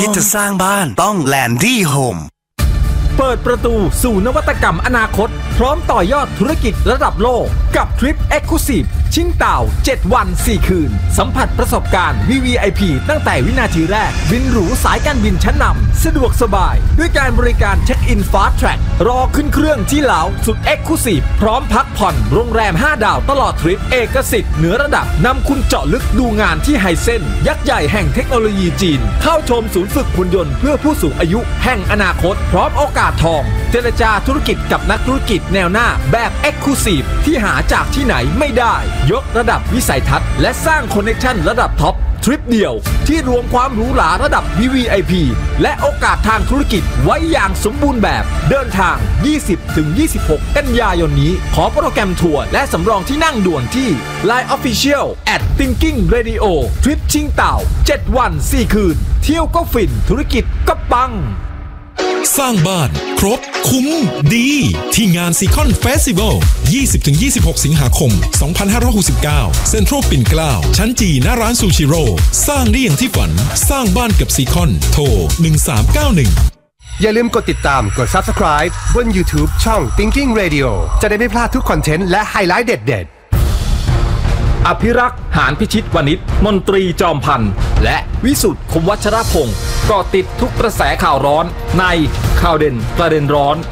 คิดจะสร้างบ้านต้อง Landy Home เปิดประตูสู่นวัตกรรมอนาคตพร้อมต่อยอดธุรกิจระดับโลกกับทริป Exclusive ชิงเต่า7 วัน 4 คืนสัมผัสประสบการณ์ VVIP ตั้งแต่วินาทีแรกบินหรูสายการบินชั้นนำสะดวกสบายด้วยการบริการเช็คอิน Fast Track รอขึ้นเครื่องที่เหลาสุด Exclusive พร้อมพักผ่อนโรงแรม5 ดาวตลอดทริปเอกสิทธิ์เหนือระดับนำคุณเจาะลึกดูงานที่ไฮเซ็นยักษ์ใหญ่แห่งเทคโนโลยีจีนเข้าชมศูนย์ฝึกหุ่นยนต์เพื่อผู้สูงอายุแห่งอนาคตพร้อมโอกาสทองเจรจาธุรกิจกับนักธุรกิจแนวหน้าแบบ Exclusive ที่หาจากที่ไหนไม่ได้ยกระดับวิสัยทัศน์และสร้างคอนเนคชั่นระดับท็อปทริปเดียวที่รวมความหรูหราระดับ VVIP และโอกาสทางธุรกิจไว้อย่างสมบูรณ์แบบเดินทาง 20-26 กันยายนนี้ขอโปรแกรมทัวร์และสำรองที่นั่งด่วนที่ Line Official @Thinking Radio ทริปชิงเต่า7 วัน 4 คืนเที่ยวก็ฟินธุรกิจก็ปังสร้างบ้านครบคุ้มดีที่งานซีคอนเฟสติวัล 20-26 สิงหาคม 2569 เซ็นทรัลปิ่นเกล้าชั้นจีหน้าร้านซูชิโร่สร้างได้อย่างที่ฝันสร้างบ้านกับซีคอนโทร 1391 อย่าลืมกดติดตามกด Subscribe บน YouTube ช่อง Thinking Radio จะได้ไม่พลาดทุกคอนเทนต์และไฮไลท์เด็ดๆอภิรักษ์หานพิชิตวณิชมนตรีจอมพันธ์และวิสุทธิ์คมวัชรพงศ์ก็ติดทุกกระแสข่าวร้อนในข่าวเด่นประเด็นร้อน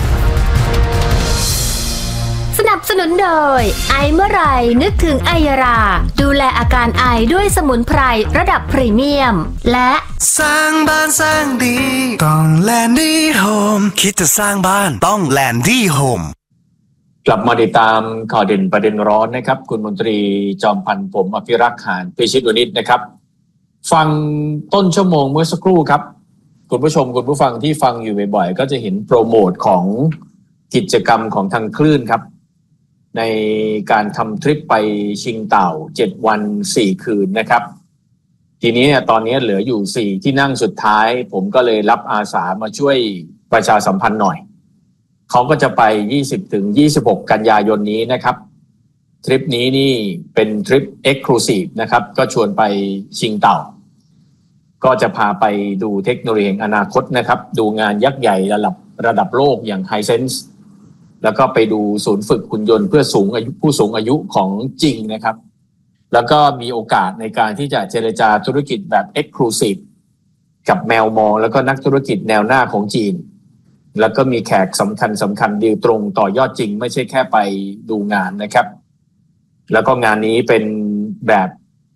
สนับสนุนโดยไอเมื่อไรนึกถึงไอยาราดูแลอาการไอด้วยสมุนไพรระดับพรีเมียมและสร้างบ้านสร้างดีต้อง Landy Home คิดจะสร้างบ้านต้อง Landy Home กลับมาติดตามข่าวเด่นประเด็นร้อนนะครับคุณมนตรีจอมพันธ์ผมอภิรักษ์หานพิชิตวณิชนะครับฟังต้นชั่วโมงเมื่อสักครู่ครับคุณผู้ชมคุณผู้ฟังที่ฟังอยู่บ่อยๆก็จะเห็นโปรโมทของกิจกรรมของทางคลื่นครับในการทำทริปไปชิงเต่า7 วัน 4 คืนนะครับทีนี้เนี่ยตอนนี้เหลืออยู่4ที่นั่งสุดท้ายผมก็เลยรับอาสามาช่วยประชาสัมพันธ์หน่อยเขาก็จะไป 20-26 กันยายนนี้นะครับทริปนี้นี่เป็นทริป Exclusive นะครับก็ชวนไปชิงเต่าก็จะพาไปดูเทคโนโลยีแห่งอนาคตนะครับดูงานยักษ์ใหญ่ระดับโลกอย่าง Hisense แล้วก็ไปดูศูนย์ฝึกหุ่นยนต์เพื่อผู้สูงอายุของจริงนะครับแล้วก็มีโอกาสในการที่จะเจรจาธุรกิจแบบ Exclusive กับแมวมองแล้วก็นักธุรกิจแนวหน้าของจีนแล้วก็มีแขกสำคัญดีลตรงต่อยอดจริงไม่ใช่แค่ไปดูงานนะครับแล้วก็งานนี้เป็นแบบ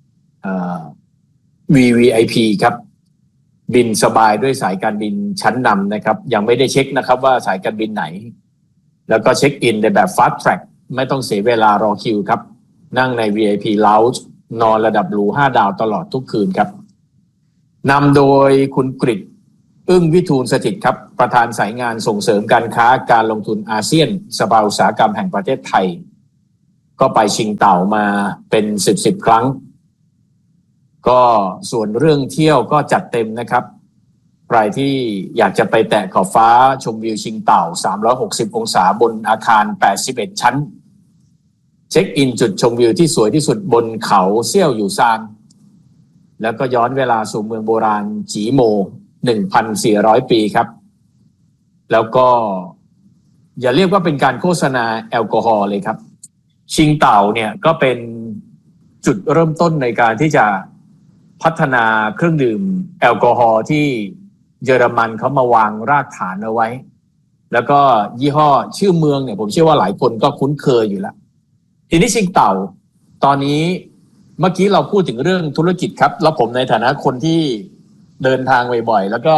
VVIP ครับบินสบายด้วยสายการบินชั้นนำนะครับยังไม่ได้เช็คนะครับว่าสายการบินไหนแล้วก็เช็คอินในแบบ Fast Track ไม่ต้องเสียเวลารอคิวครับนั่งใน VIP Lounge นอนระดับหรู5 ดาวตลอดทุกคืนครับนำโดยคุณกฤษอึ้งวิทูลสถิตครับประธานสายงานส่งเสริมการค้าการลงทุนอาเซียนสภาอุตสาหกรรมแห่งประเทศไทยก็ไปชิงเต่ามาเป็น10 ครั้งก็ส่วนเรื่องเที่ยวก็จัดเต็มนะครับใครที่อยากจะไปแตะขอบฟ้าชมวิวชิงเต่า360 องศาบนอาคาร81 ชั้นเช็คอินจุดชมวิวที่สวยที่สุดบนเขาเซี่ยวอยู่ซานแล้วก็ย้อนเวลาสู่เมืองโบราณจีโม1,400 ปีครับแล้วก็อย่าเรียกว่าเป็นการโฆษณาแอลกอฮอล์เลยครับชิงเต่าเนี่ยก็เป็นจุดเริ่มต้นในการที่จะพัฒนาเครื่องดื่มแอลกอฮอล์ที่เยอรมันเขามาวางรากฐานเอาไว้แล้วก็ยี่ห้อชื่อเมืองเนี่ยผมเชื่อว่าหลายคนก็คุ้นเคยอยู่แล้วทีนี้ชิงเต่าตอนนี้เมื่อกี้เราพูดถึงเรื่องธุรกิจครับแล้วผมในฐานะคนที่เดินทางบ่อยๆแล้วก็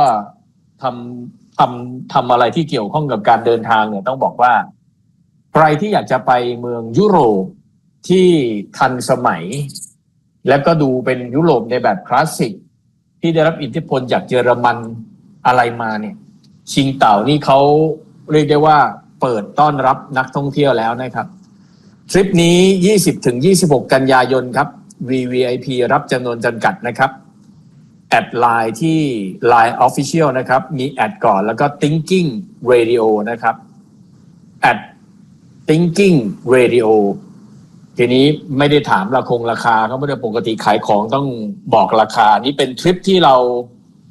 ทำอะไรที่เกี่ยวข้องกับการเดินทางเนี่ยต้องบอกว่าใครที่อยากจะไปเมืองยุโรปที่ทันสมัยและก็ดูเป็นยุโรปในแบบคลาสสิกที่ได้รับอิทธิพลจากเยอรมันอะไรมาเนี่ยชิงเต่านี่เขาเรียกได้ว่าเปิดต้อนรับนักท่องเที่ยวแล้วนะครับทริปนี้ 20-26 กันยายนครับ VVIP รับจำนวนจำกัดนะครับแอดไลน์ที่ Line Official นะครับมีแอดก่อนแล้วก็ Thinking Radio นะครับแอด Thinking Radio ทีนี้ไม่ได้ถามราคาเขาไม่ได้ปกติขายของต้องบอกราคานี่เป็นทริปที่เรา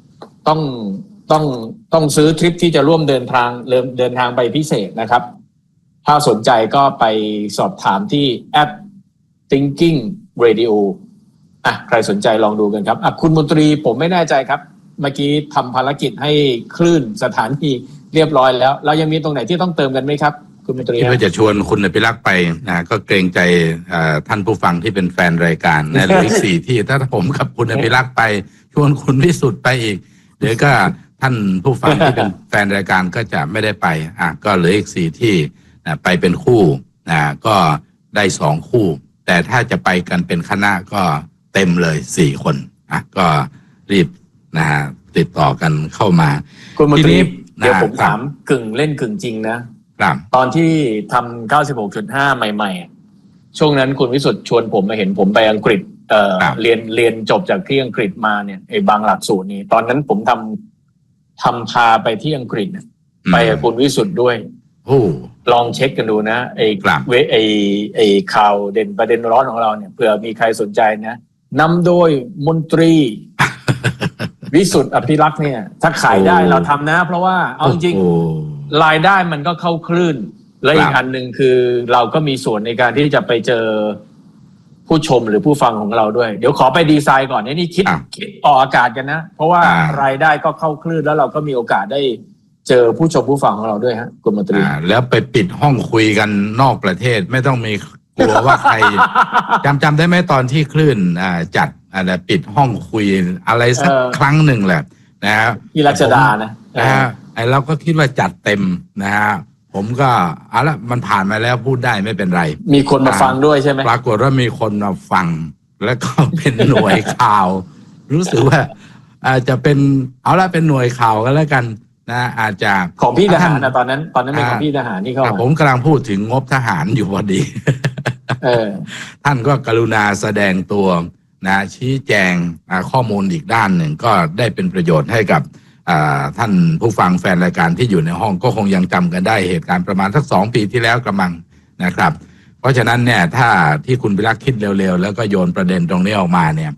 ต้องซื้อทริปที่จะร่วมเดินทางไปพิเศษนะครับถ้าสนใจก็ไปสอบถามที่แอป Thinking Radio ใครสนใจลองดูกันครับคุณมนตรีผมไม่แน่ใจครับเมื่อกี้ทำภารกิจให้คลื่นสถานที่เรียบร้อยแล้วเรายังมีตรงไหนที่ต้องเติมกันไหมครับคุณมนตรีที่ว่าจะชวนคุณอภิรักษ์ไปนะก็เกรงใจท่านผู้ฟังที่เป็นแฟนรายการนะเหลืออีก4ที่ถ้าผมกับคุณอภิรักษ์ไปชวนคุณวิสุทธิ์ไปอีกเดี๋ยวก็ท่านผู้ฟังที่เป็นแฟนรายการก็จะไม่ได้ไปก็เหลืออีก4ที่ไปเป็นคู่ก็ได้2คู่แต่ถ้าจะไปกันเป็นคณะก็เต็มเลย4คนก็รีบติดต่อกันเข้ามาคุณมนตรีเดี๋ยวผมถามกึ่งเล่นกึ่งจริงนะตอนที่ทำ 96.5 ใหม่ๆช่วงนั้นคุณวิสุทธิ์ชวนผมมาเห็นผมไปอังกฤษเรียนจบจากที่อังกฤษมาเนี่ยบางหลักสูตรนี้ตอนนั้นผมทำพาไปที่อังกฤษไปกับคุณวิสุทธิ์ด้วยลองเช็คกันดูนะไอ้ข่าวเด่นประเด็นร้อนของเราเนี่ยเผื่อมีใครสนใจนะนำโดยมนตรี วิสุทธิ์อภิรักษ์เนี่ยถ้าขายได้เราทำนะเพราะว่าเอาจริงรายได้มันก็เข้าคลื่นและอีกอันหนึ่งคือเราก็มีส่วนในการที่จะไปเจอผู้ชมหรือผู้ฟังของเราด้วยเดี๋ยวขอไปดีไซน์ก่อนนี่คิดออกอากาศกันนะเพราะว่ารายได้ก็เข้าคลื่นแล้วเราก็มีโอกาสได้เจอผู้ชมผู้ฟังของเราด้วยฮะคุณมนตรีแล้วไปปิดห้องคุยกันนอกประเทศไม่ต้องมีกลัวว่าใคร จำได้ไหมตอนที่คลื่นจัดปิดห้องคุยอะไรสักครั้งหนึ่งแหละนะครับที่รัชดานะเราก็คิดว่าจัดเต็มนะฮะผมก็ละมันผ่านมาแล้วพูดได้ไม่เป็นไรมีคนมาฟังด้วยใช่ไหมปรากฏว่ามีคนมาฟังแล้วก็เป็นหน่วยข่าวรู้สึกว่าจะเป็นเป็นหน่วยข่าวกันแล้วกันนะอาจจะของพี่ทหารนะตอนนั้นเป็นของพี่ทหารนี่เขาผมกำลังพูดถึงงบทหารอยู่พอดีท่านก็กรุณาแสดงตัวชี้แจงข้อมูลอีกด้านหนึ่งก็ได้เป็นประโยชน์ให้กับท่านผู้ฟังแฟนรายการที่อยู่ในห้องก็คงยังจำกันได้เหตุการณ์ประมาณสัก2 ปีที่แล้วกำลังนะครับเพราะฉะนั้นเนี่ยถ้าที่คุณพิรักษ์คิดเร็วๆแล้วก็โยนประเด็นตรงนี้ออกมาเนี่ย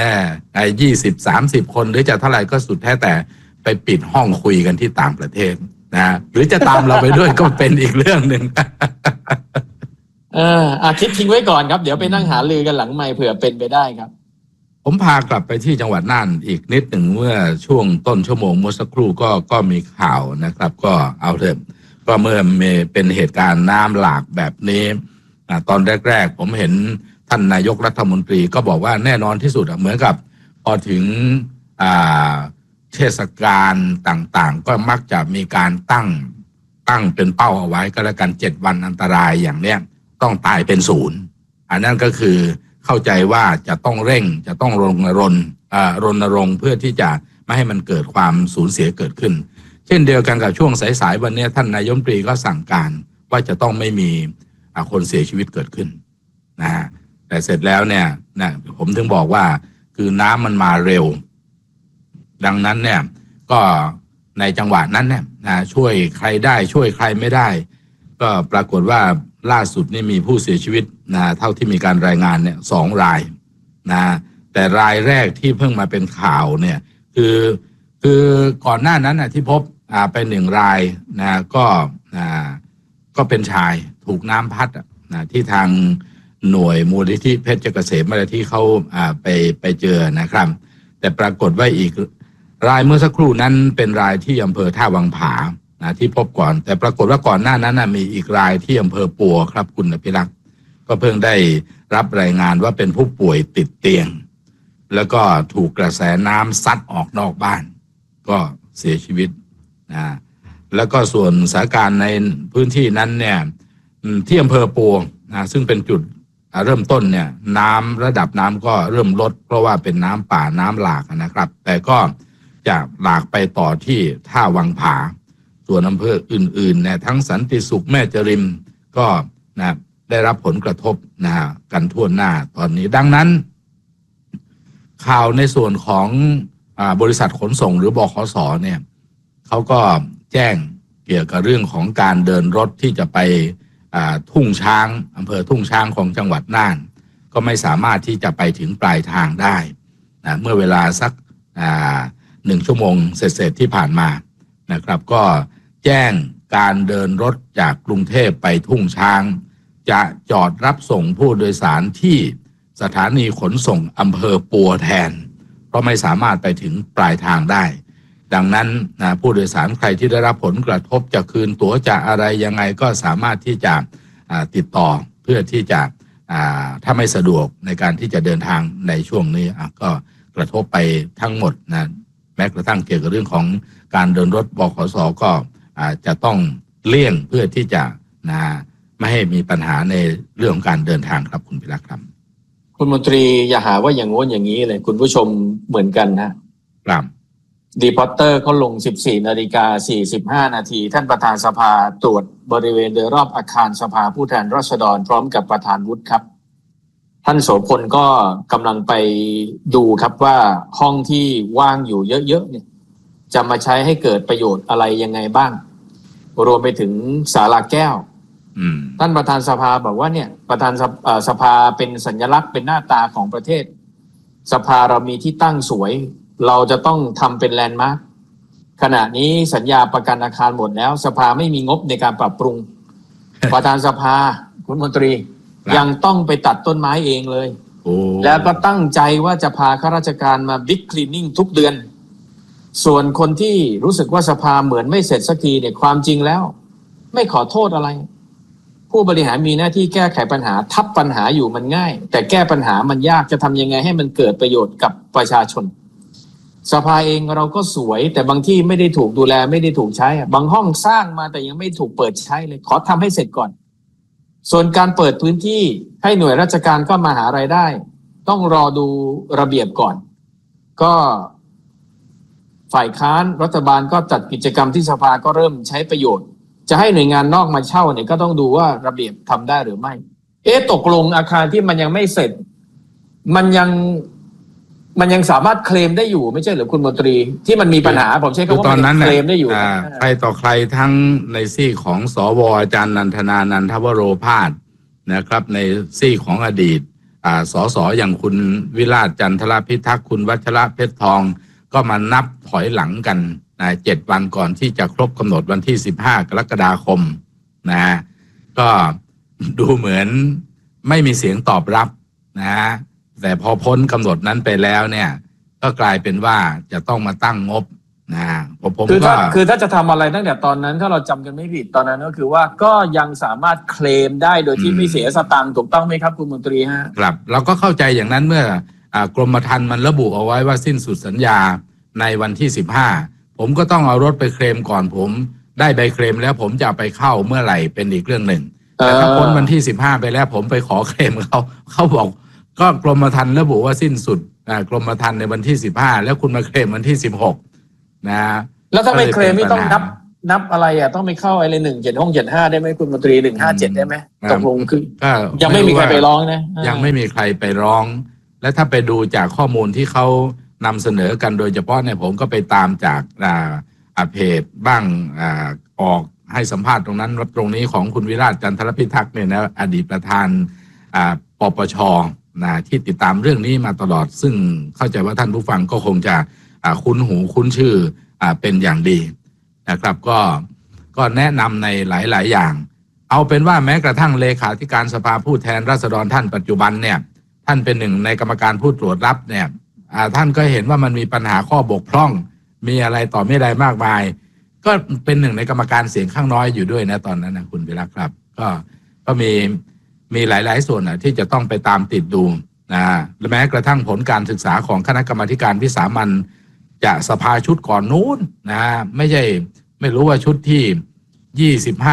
20-30 คนหรือจะเท่าไหร่ก็สุดแท้แต่ไปปิดห้องคุยกันที่ต่างประเทศหรือจะตามเราไปด้วยก็เป็นอีกเรื่องหนึ่งคิดทิ้งไว้ก่อนครับเดี๋ยวไปนั่งหาลือกันหลังไมค์เผื่อเป็นไปได้ครับผมพากลับไปที่จังหวัดน่านอีกนิดหนึ่งเมื่อช่วงต้นชั่วโมงเมื่อสักครู่ก็มีข่าวนะครับก็เอาเถอะก็เมื่อเป็นเหตุการณ์น้ำหลากแบบนี้ตอนแรกๆผมเห็นท่านนายกรัฐมนตรีก็บอกว่าแน่นอนที่สุดเหมือนกับพอถึงเทศกาลต่างๆก็มักจะมีการตั้งเป็นเป้าเอาไว้ก็แล้วกัน7 วันอันตรายอย่างเนี้ยต้องตายเป็น0อันนั้นก็คือเข้าใจว่าจะต้องเร่งจะต้องรณรงค์เพื่อที่จะไม่ให้มันเกิดความสูญเสียเกิดขึ้นเช่นเดียวกันกับช่วงสายๆวันนี้ท่านนายกรัฐมนตรีก็สั่งการว่าจะต้องไม่มีคนเสียชีวิตเกิดขึ้นนะฮะแต่เสร็จแล้วเนี่ยผมถึงบอกว่าคือน้ำมันมาเร็วดังนั้นเนี่ยก็ในจังหวะนั้นเนี่ยช่วยใครได้ช่วยใครไม่ได้ก็ปรากฏว่าล่าสุดนี่มีผู้เสียชีวิตเท่าที่มีการรายงานเนี่ย2 รายแต่รายแรกที่เพิ่งมาเป็นข่าวเนี่ยคือก่อนหน้านั้นที่พบไป1 รายก็เป็นชายถูกน้ำพัดที่ทางหน่วยมูลนิธิเพชรเกษมอะไรที่เขาไปเจอนะครับแต่ปรากฏว่าอีกรายเมื่อสักครู่นั้นเป็นรายที่อำเภอท่าวังผาที่พบก่อนแต่ปรากฏว่าก่อนหน้านั้นมีอีกรายที่อำเภอปัวครับคุณอภิรักษ์ก็เพิ่งได้รับรายงานว่าเป็นผู้ป่วยติดเตียงแล้วก็ถูกกระแสน้ำซัดออกนอกบ้านก็เสียชีวิตแล้วก็ส่วนสถานการณ์ในพื้นที่นั้นเนี่ยที่อำเภอปัวซึ่งเป็นจุดเริ่มต้นเนี่ยระดับน้ำก็เริ่มลดเพราะว่าเป็นน้ำป่าน้ำหลากนะครับแต่ก็จะหลากไปต่อที่ท่าวังผาส่วนอำเภออื่นๆเนี่ยทั้งสันติสุขแม่จริมก็ได้รับผลกระทบกันทั่วหน้าตอนนี้ดังนั้นข่าวในส่วนของบริษัทขนส่งหรือบขส.เนี่ยเขาก็แจ้งเกี่ยวกับเรื่องของการเดินรถที่จะไปทุ่งช้างอำเภอทุ่งช้างของจังหวัดน่านก็ไม่สามารถที่จะไปถึงปลายทางได้เมื่อเวลาสัก 1 ชั่วโมงเสร็จที่ผ่านมานะครับก็แจ้งการเดินรถจากกรุงเทพไปทุ่งช้างจะจอดรับส่งผู้โดยสารที่สถานีขนส่งอำเภอปัวแทนเพราะไม่สามารถไปถึงปลายทางได้ดังนั้นผู้โดยสารใครที่ได้รับผลกระทบจะคืนตั๋วจะอะไรยังไงก็สามารถที่จะติดต่อเพื่อที่จะถ้าไม่สะดวกในการที่จะเดินทางในช่วงนี้ก็กระทบไปทั้งหมดนะแม้กระทั่งเกี่ยวกับเรื่องของการเดินรถบขส.ก็จะต้องเลี่ยงเพื่อที่จะไม่ให้มีปัญหาในเรื่องของการเดินทางครับคุณพิรักษ์ครับคุณมนตรีอย่าหาว่าอย่างโน้นอย่างนี้เลยคุณผู้ชมเหมือนกันนะครับดีพอตเตอร์เขาลง 14:45 นาทีท่านประธานสภาตรวจบริเวณโดยรอบอาคารสภาผู้แทนราษฎรพร้อมกับประธานวุฒิครับท่านโสพลก็กำลังไปดูครับว่าห้องที่ว่างอยู่เยอะๆเนี่ยจะมาใช้ให้เกิดประโยชน์อะไรยังไงบ้างรวมไปถึงศาลาแก้วท่านประธานสภาบอกว่าเนี่ยประธานสภาเป็นสัญลักษณ์เป็นหน้าตาของประเทศสภาเรามีที่ตั้งสวยเราจะต้องทำเป็นแลนด์มาร์คขณะนี้สัญญาประกันอาคารหมดแล้วสภาไม่มีงบในการปรับปรุง ประธานสภาคุณมนตรียังต้องไปตัดต้นไม้เองเลยแล้วก็ตั้งใจว่าจะพาข้าราชการมาบิ๊กคลีนนิ่งทุกเดือนส่วนคนที่รู้สึกว่าสภาเหมือนไม่เสร็จสักทีเนี่ยความจริงแล้วไม่ขอโทษอะไรผู้บริหารมีหน้าที่แก้ไขปัญหาทับปัญหาอยู่มันง่ายแต่แก้ปัญหามันยากจะทำยังไงให้มันเกิดประโยชน์กับประชาชนสภาเองเราก็สวยแต่บางที่ไม่ได้ถูกดูแลไม่ได้ถูกใช้บางห้องสร้างมาแต่ยังไม่ถูกเปิดใช้เลยขอทำให้เสร็จก่อนส่วนการเปิดพื้นที่ให้หน่วยราชการก็มาหารายได้ต้องรอดูระเบียบก่อนก็ฝ่ายค้านรัฐบาลก็จัดกิจกรรมที่สภาก็เริ่มใช้ประโยชน์จะให้หน่วยงานนอกมาเช่าเนี่ยก็ต้องดูว่าระเบียบทำได้หรือไม่ตกลงอาคารที่มันยังไม่เสร็จมันยังสามารถเคลมได้อยู่ไม่ใช่หรือคุณมนตรีที่มันมีปัญหาผมใช้คำว่ามันเคลมได้อยู่ใครต่อใครทั้งในซี่ของสว.อาจารย์นันทนานันทวโรภาสนะครับในซี่ของอดีตสสอย่างคุณวิราชจันทรพิทักษ์คุณวัชระเพชรทองก็มานับถอยหลังกัน7 วันก่อนที่จะครบกำหนดวันที่15 กรกฎาคมก็ดูเหมือนไม่มีเสียงตอบรับแต่พอพ้นกำหนดนั้นไปแล้วเนี่ยก็กลายเป็นว่าจะต้องมาตั้งงบผมคือถ้าจะทำอะไรตั้งแต่ตอนนั้นถ้าเราจำกันไม่ผิดตอนนั้นก็คือว่าก็ยังสามารถเคลมได้โดยที่ไม่เสียสตางค์ถูกต้องไหมครับคุณมนตรีครับเราก็เข้าใจอย่างนั้นเมื่อกรมธรรม์มันระบุเอาไว้ว่าสิ้นสุดสัญญาในวันที่15ผมก็ต้องเอารถไปเคลมก่อนผมได้ใบเคลมแล้วผมจะไปเข้าเมื่อไหร่เป็นอีกเรื่องหนึ่งแต่ถ้าพ้นวันที่15ไปแล้วผมไปขอเคลมเขาบอกก็กรมธรรม์ระบุว่าสิ้นสุดกรมธรรม์ในวันที่15แล้วคุณมาเคลมวันที่16 แล้วถ้าไม่เคลมนี่ต้องนับอะไรต้องไปเข้าอะไร175ได้ไหมคุณมนตรี157ได้ไหมตกลงคือยังไม่มีใครไปร้องนะยังไม่มีใครไปร้องและถ้าไปดูจากข้อมูลที่เขานำเสนอกันโดยเฉพาะเนี่ยผมก็ไปตามจากเพจบ้างออกให้สัมภาษณ์ตรงนั้นตรงนี้ของคุณวิราชจันทรพิทักษ์เนี่ยนะอดีตประธานปปช.ที่ติดตามเรื่องนี้มาตลอดซึ่งเข้าใจว่าท่านผู้ฟังก็คงจะคุ้นหูคุ้นชื่อเป็นอย่างดีนะครับก็แนะนำในหลายๆอย่างเอาเป็นว่าแม้กระทั่งเลขาธิการสภาผู้แทนราษฎรท่านปัจจุบันเนี่ยท่านเป็นหนึ่งในกรรมการผู้ตรวจรับเนี่ยท่านก็เห็นว่ามันมีปัญหาข้อบกพร่องมีอะไรต่อไม่ได้มากมายก็เป็นหนึ่งในกรรมการเสียงข้างน้อยอยู่ด้วยนะตอนนั้นนะคุณวิรักษ์ครับก็มีหลายๆส่วนที่จะต้องไปตามติดดูและแม้กระทั่งผลการศึกษาของคณะกรรมาการวิสามัญจะสภาชุดก่อนนู้นไม่รู้ว่าชุดที่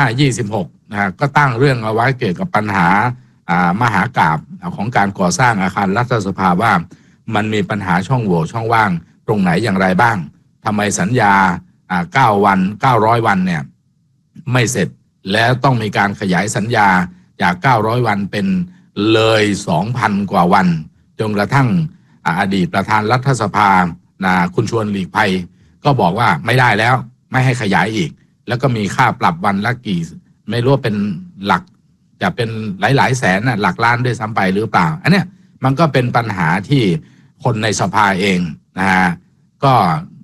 25-26ก็ตั้งเรื่องเอาไว้เกี่ยวกับปัญหามหากาพย์ของการก่อสร้างอาคารรัฐสภาว่ามันมีปัญหาช่องโหว่ช่องว่างตรงไหนอย่างไรบ้างทำไมสัญญา900 วันเนี่ยไม่เสร็จแล้วต้องมีการขยายสัญญาจาก900 วันเป็นเลย 2,000 กว่าวันจนกระทั่งอดีตประธานรัฐสภาคุณชวนหลีกภัยก็บอกว่าไม่ได้แล้วไม่ให้ขยายอีกแล้วก็มีค่าปรับวันละกี่ไม่รู้เป็นหลักจะเป็นหลายๆแสนหลักล้านด้วยซ้ำไปหรือเปล่าอันเนี้ยมันก็เป็นปัญหาที่คนในสภาเองก็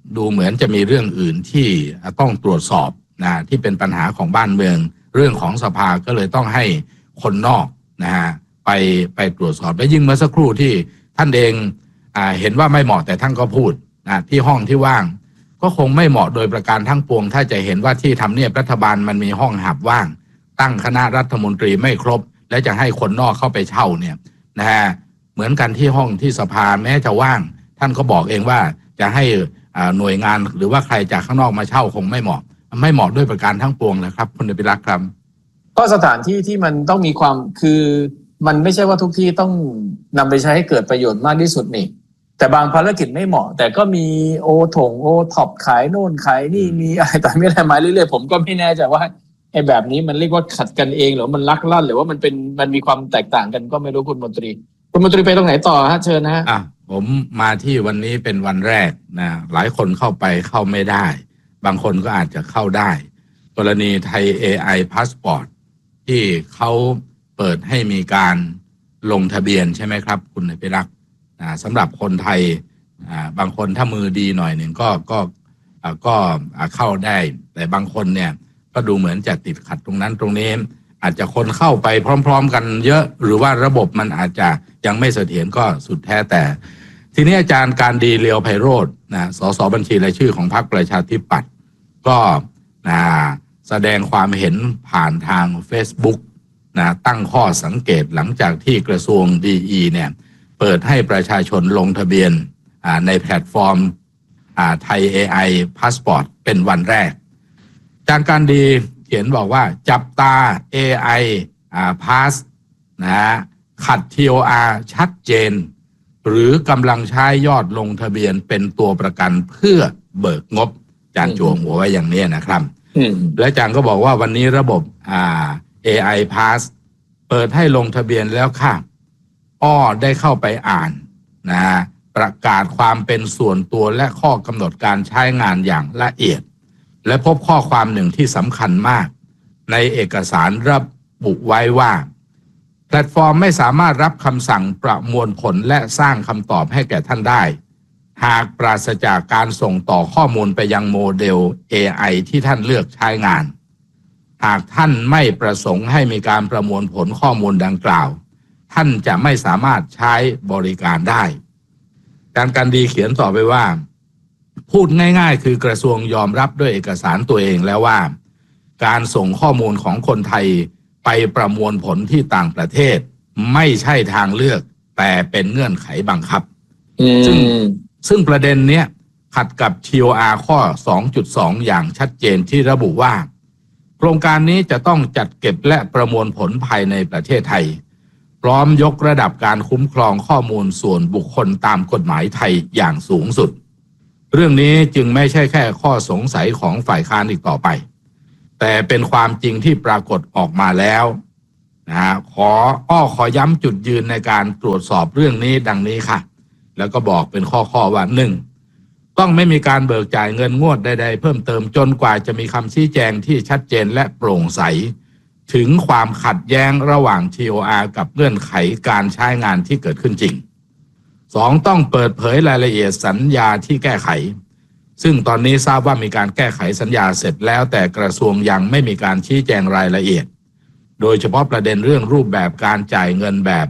ดูเหมือนจะมีเรื่องอื่นที่ต้องตรวจสอบนะที่เป็นปัญหาของบ้านเมืองเรื่องของสภาก็เลยต้องให้คนนอกนะฮะไปตรวจสอบและยิ่งเมื่อสักครู่ที่ท่านเองเห็นว่าไม่เหมาะแต่ท่านก็พูดที่ห้องที่ว่างก็คงไม่เหมาะโดยประการทั้งปวงถ้าจะเห็นว่าที่ทำเนียบรัฐบาลมันมีห้องหับว่างตั้งคณะรัฐมนตรีไม่ครบและจะให้คนนอกเข้าไปเช่าเนี่ยนะฮะเหมือนกันที่ห้องที่สภาแม้จะว่างท่านก็บอกเองว่าจะให้หน่วยงานหรือว่าใครจากข้างนอกมาเช่าคงไม่เหมาะด้วยประการทั้งปวงนะครับคุณอภิรักษ์ครับก็สถานที่ที่มันต้องมีความคือมันไม่ใช่ว่าทุกที่ต้องนำไปใช้ให้เกิดประโยชน์มากที่สุดนี่แต่บางภารกิจไม่เหมาะแต่ก็มีโอท็อปขายโน่นขายนี่มีอะไรต่างๆไม่ได้มาเรื่อยๆผมก็ไม่แน่ใจว่าไอ้แบบนี้มันเรียกว่าขัดกันเองหรือมันลักลั่นหรือว่ามันมีความแตกต่างกันก็ไม่รู้คุณมนตรีไปตรงไหนต่อฮะเชิญนะฮะผมมาที่วันนี้เป็นวันแรกนะหลายคนเข้าไปเข้าไม่ได้บางคนก็อาจจะเข้าได้กรณีไทย AI Passport ที่เขาเปิดให้มีการลงทะเบียนใช่ไหมครับคุณอภิรักษ์สำหรับคนไทยบางคนถ้ามือดีหน่อยหนึ่งก็เข้าได้แต่บางคนเนี่ยก็ดูเหมือนจะติดขัดตรงนั้นตรงนี้อาจจะคนเข้าไปพร้อมๆกันเยอะหรือว่าระบบมันอาจจะยังไม่เสถียรก็สุดแท้แต่ทีนี้อาจารย์การดีเลียวไพโรจน์สสบัญชีรายชื่อของพรรคประชาธิปัตย์ก็แสดงความเห็นผ่านทาง Facebook ตั้งข้อสังเกตหลังจากที่กระทรวงดีเนี่ยเปิดให้ประชาชนลงทะเบียนในแพลตฟอร์มไทย AI Passport เป็นวันแรกอาจารย์การดีเขียนบอกว่าจับตา AI Pass ขัด TOR ชัดเจนหรือกำลังใช้ยอดลงทะเบียนเป็นตัวประกันเพื่อเบิกงบอาจารย์จวงหัวไว้อย่างนี้นะครับและอาจารย์ก็บอกว่าวันนี้ระบบAI Pass เปิดให้ลงทะเบียนแล้วค่ะได้เข้าไปอ่านประกาศความเป็นส่วนตัวและข้อกำหนดการใช้งานอย่างละเอียดและพบข้อความหนึ่งที่สำคัญมากในเอกสารระบุไว้ว่าแพลตฟอร์มไม่สามารถรับคำสั่งประมวลผลและสร้างคำตอบให้แก่ท่านได้หากปราศจากการส่งต่อข้อมูลไปยังโมเดล AI ที่ท่านเลือกใช้งานหากท่านไม่ประสงค์ให้มีการประมวลผลข้อมูลดังกล่าวท่านจะไม่สามารถใช้บริการได้การดีเขียนต่อไปว่าพูดง่ายๆคือกระทรวงยอมรับด้วยเอกสารตัวเองแล้วว่าการส่งข้อมูลของคนไทยไปประมวลผลที่ต่างประเทศไม่ใช่ทางเลือกแต่เป็นเงื่อนไขบังคับซึ่งประเด็นเนี้ยขัดกับ TOR ข้อ 2.2 อย่างชัดเจนที่ระบุว่าโครงการนี้จะต้องจัดเก็บและประมวลผลภายในประเทศไทยพร้อมยกระดับการคุ้มครองข้อมูลส่วนบุคคลตามกฎหมายไทยอย่างสูงสุดเรื่องนี้จึงไม่ใช่แค่ข้อสงสัยของฝ่ายค้านอีกต่อไปแต่เป็นความจริงที่ปรากฏออกมาแล้วขอย้ำจุดยืนในการตรวจสอบเรื่องนี้ดังนี้ค่ะแล้วก็บอกเป็นข้อว่า 1. ต้องไม่มีการเบิกจ่ายเงินงวดใดๆเพิ่มเติมจนกว่าจะมีคำชี้แจงที่ชัดเจนและโปร่งใสถึงความขัดแย้งระหว่าง TOR กับเงื่อนไขการใช้งานที่เกิดขึ้นจริง 2. ต้องเปิดเผยรายละเอียดสัญญาที่แก้ไขซึ่งตอนนี้ทราบว่ามีการแก้ไขสัญญาเสร็จแล้วแต่กระทรวงยังไม่มีการชี้แจงรายละเอียดโดยเฉพาะประเด็นเรื่องรูปแบบการจ่ายเงินแบบ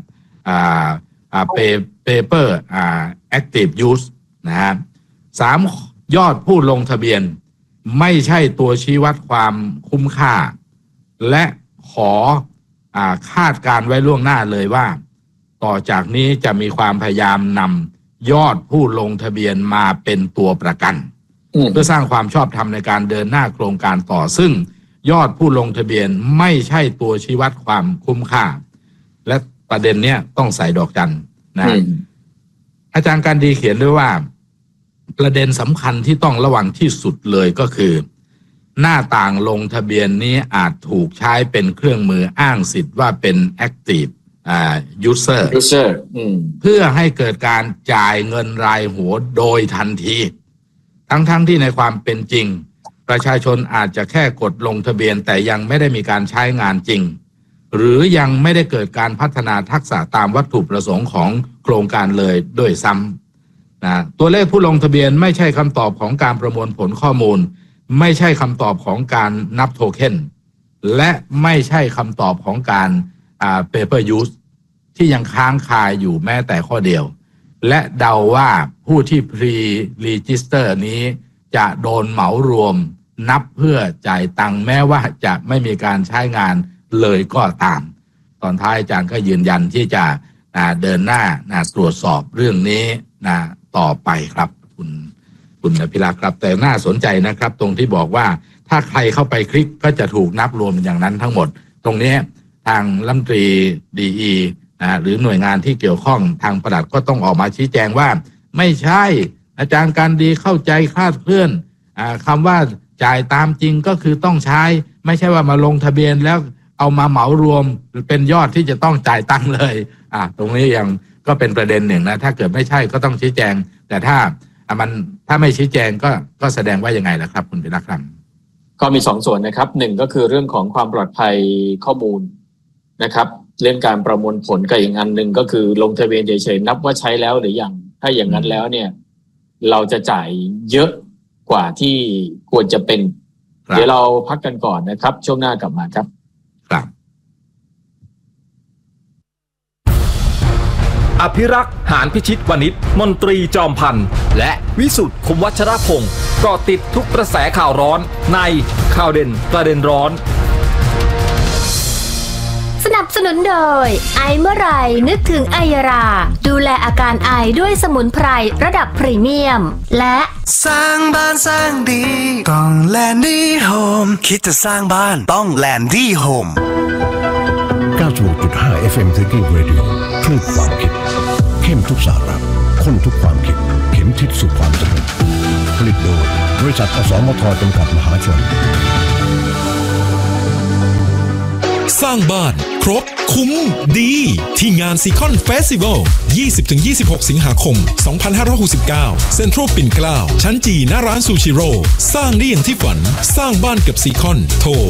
paper active use 3. ยอดผู้ลงทะเบียนไม่ใช่ตัวชี้วัดความคุ้มค่าและขอคาดการไว้ล่วงหน้าเลยว่าต่อจากนี้จะมีความพยายามนำยอดผู้ลงทะเบียนมาเป็นตัวประกันเพื่อสร้างความชอบธรรมในการเดินหน้าโครงการต่อซึ่งยอดผู้ลงทะเบียนไม่ใช่ตัวชี้วัดความคุ้มค่าและประเด็นเนี้ยต้องใส่ดอกจันอาจารย์การดีเขียนด้วยว่าประเด็นสำคัญที่ต้องระวังที่สุดเลยก็คือหน้าต่างลงทะเบียนนี้อาจถูกใช้เป็นเครื่องมืออ้างสิทธิ์ว่าเป็น active user เพื่อให้เกิดการจ่ายเงินรายหัวโดยทันทีทั้งที่ในความเป็นจริงประชาชนอาจจะแค่กดลงทะเบียนแต่ยังไม่ได้มีการใช้งานจริงหรือยังไม่ได้เกิดการพัฒนาทักษะตามวัตถุประสงค์ของโครงการเลยด้วยซ้ำนะตัวเลขผู้ลงทะเบียนไม่ใช่คำตอบของการประมวลผลข้อมูลไม่ใช่คำตอบของการนับโทเค็นและไม่ใช่คำตอบของการpaper use ที่ยังค้างคาอยู่แม้แต่ข้อเดียวและเดาว่าผู้ที่ pre-register นี้จะโดนเหมารวมนับเพื่อจ่ายตังค์แม้ว่าจะไม่มีการใช้งานเลยก็ตามตอนท้ายอาจารย์ก็ยืนยันที่จะเดินหน้าตรวจสอบเรื่องนี้ต่อไปครับคุณอภิรักษ์ครับแต่น่าสนใจนะครับตรงที่บอกว่าถ้าใครเข้าไปคลิกก็จะถูกนับรวมอย่างนั้นทั้งหมดตรงนี้ทางรัฐมนตรีดีหรือหน่วยงานที่เกี่ยวข้องทางปลัดก็ต้องออกมาชี้แจงว่าไม่ใช่อาจารย์การดีเข้าใจคลาดเคลื่อนคำว่าจ่ายตามจริงก็คือต้องใช้ไม่ใช่ว่ามาลงทะเบียนแล้วเอามาเหมารวมเป็นยอดที่จะต้องจ่ายตังค์เลยตรงนี้ยังก็เป็นประเด็นหนึ่งนะถ้าเกิดไม่ใช่ก็ต้องชี้แจงแต่ถ้าไม่ชี้แจงก็แสดงว่ายังไงล่ะครับคุณพิรักษ์ครับก็มี2ส่วนนะครับ1ก็คือเรื่องของความปลอดภัยข้อมูลนะครับเรื่องการประมวลผลกับอีกอันหนึ่งก็คือลงทะเบียนเฉยๆนับว่าใช้แล้วหรือยังถ้าอย่างนั้นแล้วเนี่ยเราจะจ่ายเยอะกว่าที่ควรจะเป็นเดี๋ยวเราพักกันก่อนนะครับช่วงหน้ากลับมาครับครับอภิรักษ์หานพิชิตวณิชมนตรีจอมพันธ์และวิสุทธิ์คมวัชรพงศ์เกาะติดทุกกระแสข่าวร้อนในข่าวเด่นประเด็นร้อนสนับสนุนโดยไอเมื่อไรนึกถึงไอยาราดูแลอาการไอด้วยสมุนไพรระดับพรีเมียมและสร้างบ้านสร้างดีต้องแลนดี้โฮมคิดจะสร้างบ้านต้องแลนดี้โฮม 96.5 FM Thinking Radio คลื่นความคิดเข้มทุกสาระข้นทุกความคิดเข็มทิศสู่ความสำเร็จผลิตโดยบริษัทอสมทจำกัดมหาชนสร้างบ้านครบคุ้มดีที่งานซีคอนเฟสติวัล 20-26 สิงหาคม 2569 เซ็นทรัลปิ่นเกล้าชั้นจีหน้าร้านซูชิโร่สร้างได้อย่างที่ฝันสร้างบ้านกับซีคอนโทร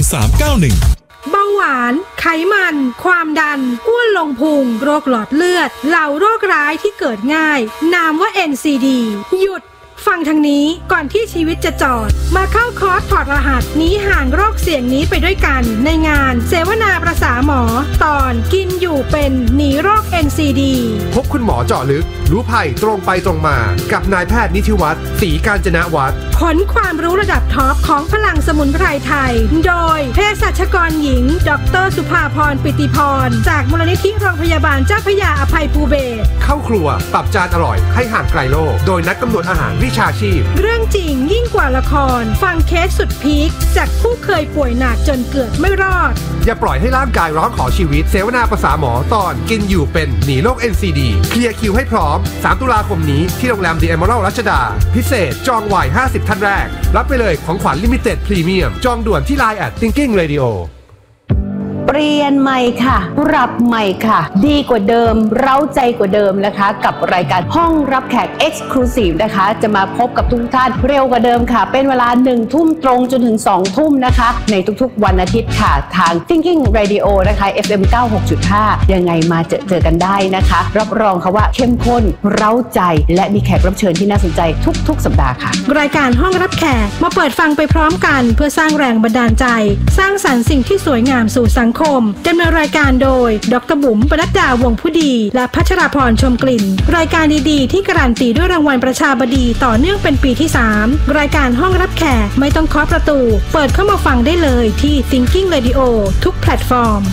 1391 เบาหวานไขมันความดันอ้วนลงพุงโรคหลอดเลือดเหล่าโรคร้ายที่เกิดง่ายนามว่า NCD หยุดฟังทางนี้ก่อนที่ชีวิตจะจอดมาเข้าคอร์สถอดรหัสหนีห่างโรคเสี่ยงนี้ไปด้วยกันในงานเสวนาประสาหมอตอนกินอยู่เป็นหนีโรค NCD พบคุณหมอเจาะลึกรู้ภัยตรงไปตรงมากับนายแพทย์นิธิวัฒน์ศรีกาญจนวัฒน์ผลความรู้ระดับท็อปของพลังสมุนไพรไทยโดยเภสัชกรหญิงดร.สุภาพรปิติพรจากมูลนิธิโรงพยาบาลเจ้าพระยาอภัยภูเบศรเข้าครัวปรับจานอร่อยให้ห่างไกลโรคโดยนัดกำหนดอาหารวิชาชีพเรื่องจริงยิ่งกว่าละครฟังเคสสุดพีคจากผู้เคยป่วยหนักจนเกือบไม่รอดอย่าปล่อยให้ร่างกายร้องขอชีวิตเสวนาประสาหมอตอนกินอยู่เป็นหนีโรค NCD เคลียร์คิวให้พร้อม3 ตุลาคมนี้ที่โรงแรม The Emerald รัชดาพิเศษจองไว50ท่านแรกรับไปเลยของขวัญลิมิเต็ดพรีเมียมจองด่วนที่ Line @Thinking Radio เปลี่ยนใหม่ค่ะปรับใหม่ค่ะดีกว่าเดิมเร้าใจกว่าเดิมนะคะกับรายการห้องรับแขก Exclusive นะคะจะมาพบกับทุกท่านเร็วกว่าเดิมค่ะเป็นเวลา 1 ทุ่มตรงจนถึง 2 ทุ่มนะคะในทุกๆวันอาทิตย์ค่ะทาง Thinking Radio นะคะ FM 96.5 ยังไงมาเจอกันได้นะคะรับรองค่ะว่าเข้มข้นเร้าใจและมีแขกรับเชิญที่น่าสนใจทุกสัปดาห์ค่ะรายการห้องรับแขกมาเปิดฟังไปพร้อมกันเพื่อสร้างแรงบันดาลใจสร้างสรรค์สิ่งที่สวยงามสู่สังคมดำเนินรายการโดยดร.บุ๋มปนัดดาวงผู้ดีและพัชราพรชมกลิ่นรายการดีๆที่การันตีด้วยรางวัลประชาบดีต่อเนื่องเป็นปีที่3รายการห้องรับแขกไม่ต้องเคาะประตูเปิดเข้ามาฟังได้เลยที่ Thinking Radio ทุกแพลตฟอร์ม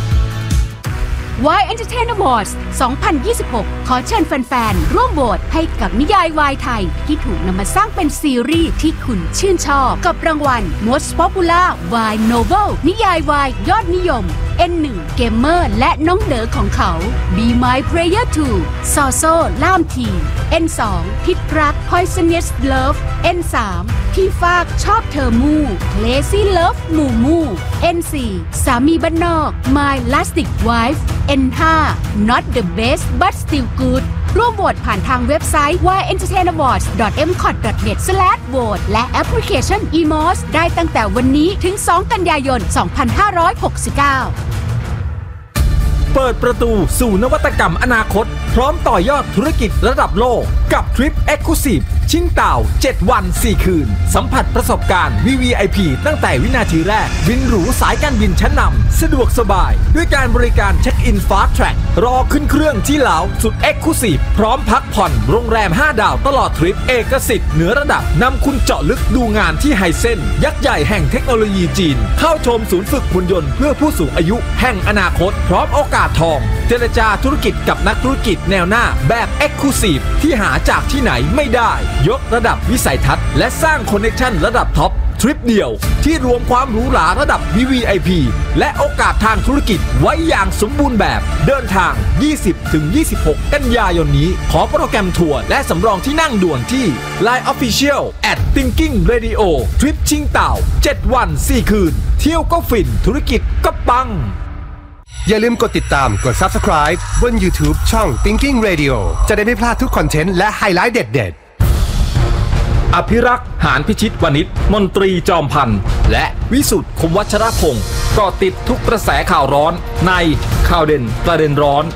Y Entertain Awards 2026 ขอเชิญแฟนๆร่วมโหวตให้กับนิยายวายไทยที่ถูกนำมาสร้างเป็นซีรีส์ที่คุณชื่นชอบกับรางวัล Most Popular Y Novel นิยายวายยอดนิยม N1 เกมเมอร์และน้องเด๋อของเขา Be My Player 2 ซอโซ่ล่ามที N2 พิษรัก Poisonous Love N3 พี่ฟากชอบเธอมู่ Lazy Love หมู่มู่ N4 สามีบ้านนอก My Lastic Wife N5 Not the best but still good ร่วมโหวตผ่านทางเว็บไซต์ yentertainawards.mcot.net/vote และแอปพลิเคชัน eMOS ได้ตั้งแต่วันนี้ถึง2 กันยายน 2569 เปิดประตูสู่นวัตกรรมอนาคตพร้อมต่อยอดธุรกิจระดับโลกกับทริป Exclusive ชิงเต่า7 วัน 4 คืนสัมผัสประสบการณ์ VVIP ตั้งแต่วินาทีแรกบินหรูสายการบินชั้นนำสะดวกสบายด้วยการบริการเช็คอิน Fast Track รอขึ้นเครื่องที่ลาวสุด Exclusive พร้อมพักผ่อนโรงแรม5 ดาวตลอดทริปเอกสิทธิ์เหนือระดับนำคุณเจาะลึกดูงานที่ไฮเซ็นยักษ์ใหญ่แห่งเทคโนโลยีจีนเข้าชมศูนย์ฝึกหุ่นยนต์เพื่อผู้สูงอายุแห่งอนาคตพร้อมโอกาสทองเจรจาธุรกิจกับนักธุรกิจแนวหน้าแบบ Exclusive ที่หาจากที่ไหนไม่ได้ยกระดับวิสัยทัศน์และสร้างคอนเนคชั่นระดับท็อปทริปเดียวที่รวมความหรูหราระดับ VVIP และโอกาสทางธุรกิจไว้อย่างสมบูรณ์แบบเดินทาง 20-26 กันยายนนี้ขอโปรแกรมทัวร์และสำรองที่นั่งด่วนที่ Line Official @Thinking Radio ทริปชิงเต่า7 วัน 4 คืนเที่ยวก็ฟินธุรกิจก็ปังอย่าลืมกดติดตามกด Subscribe บน YouTube ช่อง Thinking Radio จะได้ไม่พลาดทุกคอนเทนต์และไฮไลท์เด็ดอภิรักษ์หานพิชิตวณิชมนตรีจอมพันธ์และวิสุทธิ์คมวัชรพงศ์ก็ติดทุกกระแสข่าวร้อนในข่าวเด่นประเด็นร้อน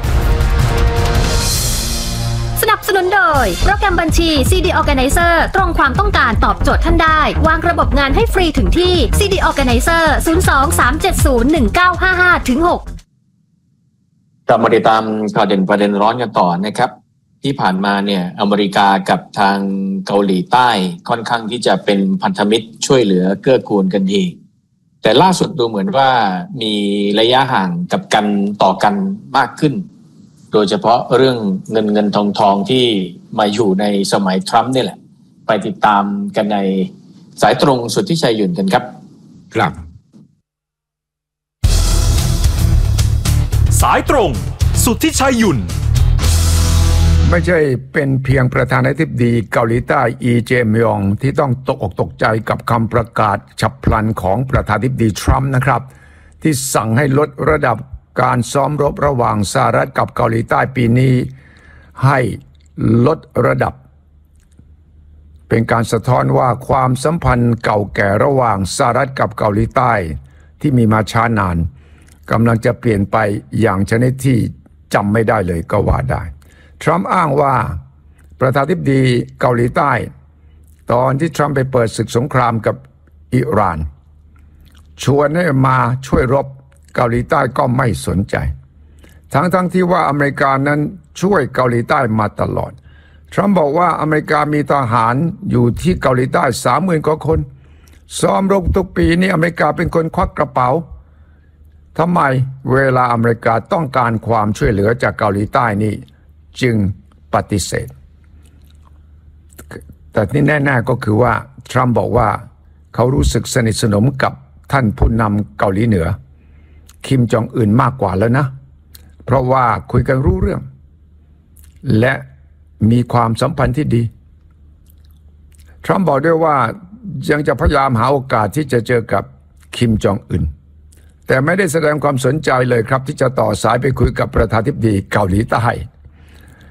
สนับสนุนโดยโปรแกรมบัญชี CD Organizer ตรงความต้องการตอบโจทย์ท่านได้วางระบบงานให้ฟรีถึงที่ CD Organizer 02-370-1955-6 กลับมาติดตามข่าวเด่นประเด็นร้อนกันต่อนะครับที่ผ่านมาเนี่ยอเมริกากับทางเกาหลีใต้ค่อนข้างที่จะเป็นพันธมิตรช่วยเหลือเกื้อกูลกันดีแต่ล่าสุดดูเหมือนว่ามีระยะห่างกับกันต่อกันมากขึ้นโดยเฉพาะเรื่องเงินทองที่มาอยู่ในสมัยทรัมป์นี่แหละไปติดตามกันในสายตรงสุทธิชัยหยุ่นกันครับครับสายตรงสุทธิชัยหยุ่นไม่ใช่เป็นเพียงประธานาธิบดีเกาหลีใต้อีเจมยองที่ต้องตกอกตกใจกับคำประกาศฉับพลันของประธานาธิบดีทรัมป์นะครับที่สั่งให้ลดระดับการซ้อมรบระหว่างสหรัฐกับเกาหลีใต้ปีนี้ให้ลดระดับเป็นการสะท้อนว่าความสัมพันธ์เก่าแก่ระหว่างสหรัฐกับเกาหลีใต้ที่มีมาช้านานกำลังจะเปลี่ยนไปอย่างชนิดที่จำไม่ได้เลยก็ว่าได้ทรัมป์อ้างว่าประธานาธิบดีเกาหลีใต้ตอนที่ทรัมป์ไปเปิดศึกสงครามกับอิหร่านชวนให้มาช่วยรบเกาหลีใต้ก็ไม่สนใจทั้งที่ว่าอเมริกานั้นช่วยเกาหลีใต้มาตลอดทรัมป์บอกว่าอเมริกามีทหารอยู่ที่เกาหลีใต้ 30,000 กว่าคนซ้อมรบทุกปีนี้อเมริกาเป็นคนควักกระเป๋าทำไมเวลาอเมริกาต้องการความช่วยเหลือจากเกาหลีใต้นี่จึงปฏิเสธแต่ที่แน่ๆก็คือว่าทรัมป์บอกว่าเขารู้สึกสนิทสนมกับท่านผู้นำเกาหลีเหนือคิมจองอึนมากกว่าแล้วนะเพราะว่าคุยกันรู้เรื่องและมีความสัมพันธ์ที่ดีทรัมป์บอกด้วยว่ายังจะพยายามหาโอกาสที่จะเจอกับคิมจองอึนแต่ไม่ได้แสดงความสนใจเลยครับที่จะต่อสายไปคุยกับประธานาธิบดีเกาหลีใต้